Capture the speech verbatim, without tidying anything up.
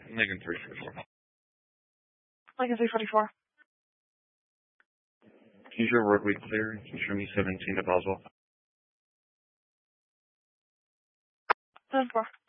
Lincoln three forty-four. Lincoln three forty-four. Can you show road weight clear? Can you show me seventeen to Boswell? seven four.